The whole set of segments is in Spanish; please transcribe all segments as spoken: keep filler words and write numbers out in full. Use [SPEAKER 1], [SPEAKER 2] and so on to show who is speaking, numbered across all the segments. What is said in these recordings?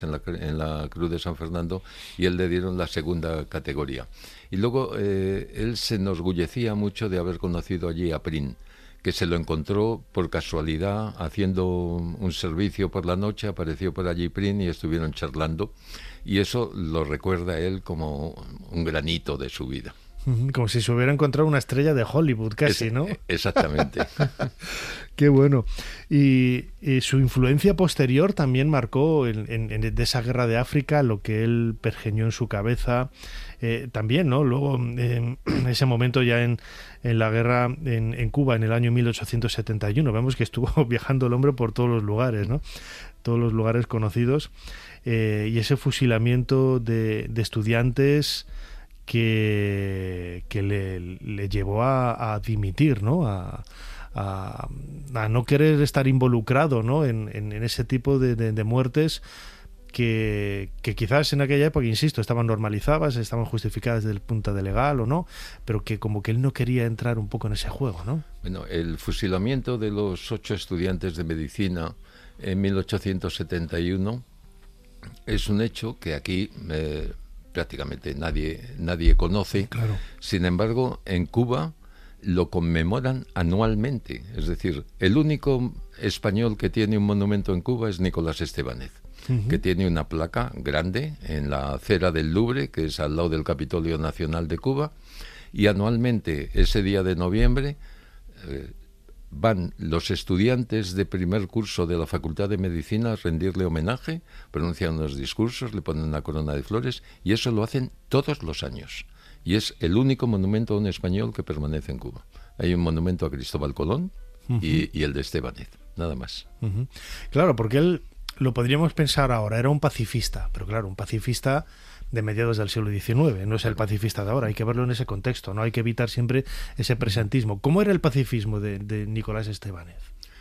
[SPEAKER 1] en la, en la Cruz de San Fernando, y él le dieron la segunda categoría. Y luego eh, él se enorgullecía mucho de haber conocido allí a Prin, que se lo encontró por casualidad haciendo un servicio por la noche, apareció por allí Prin y estuvieron charlando, y eso lo recuerda él como un granito de su vida.
[SPEAKER 2] Como si se hubiera encontrado una estrella de Hollywood, casi,
[SPEAKER 1] es,
[SPEAKER 2] ¿no?
[SPEAKER 1] Exactamente.
[SPEAKER 2] Qué bueno. Y, y su influencia posterior también marcó en, en, en de esa guerra de África lo que él pergeñó en su cabeza. Eh, también, ¿no? Luego, en ese momento ya en, en la guerra en, en Cuba, en el año mil ochocientos setenta y uno, vemos que estuvo viajando el hombre por todos los lugares, ¿no? Todos los lugares conocidos. Eh, y ese fusilamiento de, de estudiantes que, que le, le llevó a, a dimitir, ¿no? A, a, a no querer estar involucrado, ¿no? en, en, en ese tipo de, de, de muertes que, que quizás en aquella época, insisto, estaban normalizadas, estaban justificadas desde el punto de legal o no, pero que como que él no quería entrar un poco en ese juego, ¿no?
[SPEAKER 1] Bueno, el fusilamiento de los ocho estudiantes de medicina en mil ochocientos setenta y uno es un hecho que aquí eh, prácticamente nadie, nadie conoce.
[SPEAKER 2] Claro.
[SPEAKER 1] Sin embargo, en Cuba lo conmemoran anualmente. Es decir, el único español que tiene un monumento en Cuba es Nicolás Estebáñez, uh-huh. que tiene una placa grande en la acera del Louvre, que es al lado del Capitolio Nacional de Cuba, y anualmente, ese día de noviembre, eh, van los estudiantes de primer curso de la Facultad de Medicina a rendirle homenaje, pronuncian unos discursos, le ponen una corona de flores, y eso lo hacen todos los años. Y es el único monumento a un español que permanece en Cuba. Hay un monumento a Cristóbal Colón uh-huh. y, y el de Estebáñez, nada más.
[SPEAKER 2] Uh-huh. Claro, porque él, lo podríamos pensar ahora, era un pacifista, pero claro, un pacifista de mediados del siglo diecinueve, no es el pacifista de ahora, hay que verlo en ese contexto, no hay que evitar siempre ese presentismo. ¿Cómo era el pacifismo de, de Nicolás Estebáñez?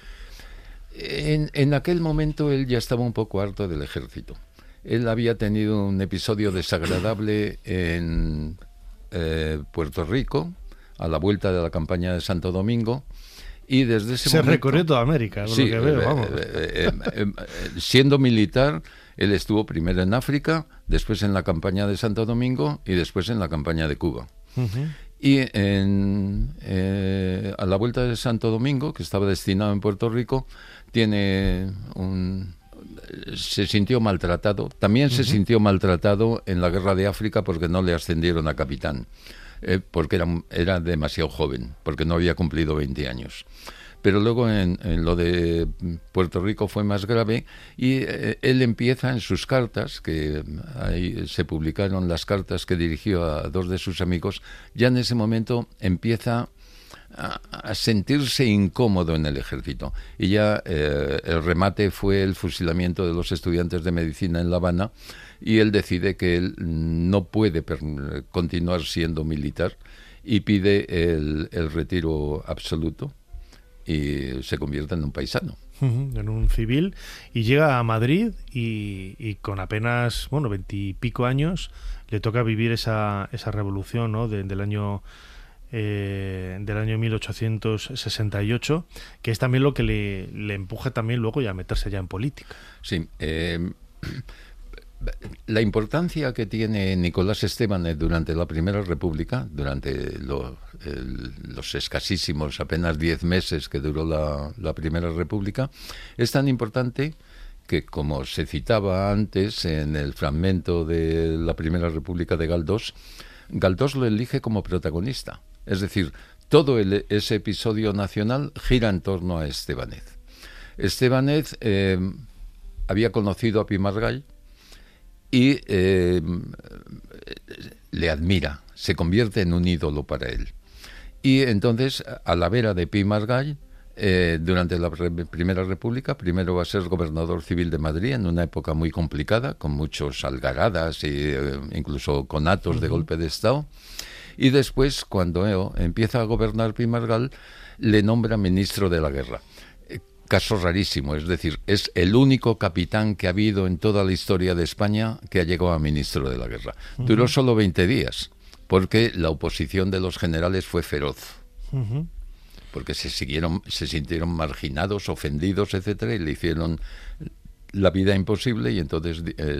[SPEAKER 1] En, en aquel momento él ya estaba un poco harto del ejército. Él había tenido un episodio desagradable en eh, Puerto Rico, a la vuelta de la campaña de Santo Domingo, y desde ese
[SPEAKER 2] Se
[SPEAKER 1] momento...
[SPEAKER 2] recorrió toda América, por
[SPEAKER 1] sí,
[SPEAKER 2] lo que veo,
[SPEAKER 1] eh,
[SPEAKER 2] vamos.
[SPEAKER 1] Eh, eh, eh, siendo militar, él estuvo primero en África, después en la campaña de Santo Domingo y después en la campaña de Cuba. Uh-huh. Y en, eh, a la vuelta de Santo Domingo, que estaba destinado en Puerto Rico, tiene un... se sintió maltratado. También uh-huh. se sintió maltratado en la guerra de África porque no le ascendieron a capitán, eh, porque era, era demasiado joven, porque no había cumplido veinte años. Pero luego en, en lo de Puerto Rico fue más grave, y eh, él empieza en sus cartas, que ahí se publicaron las cartas que dirigió a dos de sus amigos, ya en ese momento empieza a, a sentirse incómodo en el ejército. Y ya eh, el remate fue el fusilamiento de los estudiantes de medicina en La Habana, y él decide que él no puede per- continuar siendo militar y pide el, el retiro absoluto. Y se convierte en un paisano.
[SPEAKER 2] Uh-huh, en un civil, y llega a Madrid y, y con apenas, bueno, veintipico años le toca vivir esa, esa revolución, ¿no? De, del año eh, del año mil ochocientos sesenta y ocho, que es también lo que le, le empuja también luego ya a meterse ya en política.
[SPEAKER 1] Sí, eh, la importancia que tiene Nicolás Estebáñez durante la Primera República, durante lo, el, los escasísimos apenas diez meses que duró la, la Primera República, es tan importante que, como se citaba antes en el fragmento de la Primera República de Galdós, Galdós lo elige como protagonista. Es decir, todo el, ese episodio nacional gira en torno a Estebáñez. Estebáñez eh, había conocido a Pi Margall y eh, le admira, se convierte en un ídolo para él. Y entonces, a la vera de Pi Margall, eh, durante la re- Primera República, primero va a ser gobernador civil de Madrid, en una época muy complicada, con muchos algaradas e eh, incluso conatos uh-huh. de golpe de Estado. Y después, cuando eh, empieza a gobernar Pi Margall, le nombra ministro de la guerra. Caso rarísimo, es decir, es el único capitán que ha habido en toda la historia de España que ha llegado a ministro de la guerra. Uh-huh. Duró solo veinte días, porque la oposición de los generales fue feroz. Uh-huh. Porque se siguieron, se sintieron marginados, ofendidos, etcétera, y le hicieron la vida imposible y entonces eh,